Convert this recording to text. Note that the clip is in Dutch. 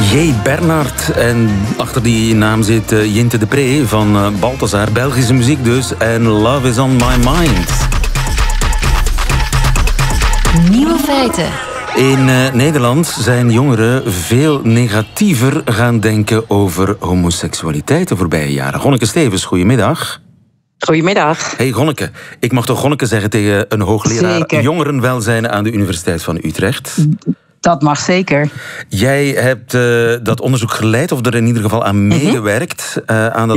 J. Bernhard. En achter die naam zit Jinte de Pre van Balthazar. Belgische muziek dus. En Love is on my mind. Nieuwe feiten. In Nederland zijn jongeren veel negatiever gaan denken over homoseksualiteit de voorbije jaren. Gonneke Stevens, goedemiddag. Goedemiddag. Hey Gonneke, ik mag toch Gonneke zeggen tegen een hoogleraar Zeker. jongerenwelzijn aan de Universiteit van Utrecht? Dat mag zeker. Jij hebt dat onderzoek geleid, of er in ieder geval aan meegewerkt, aan dat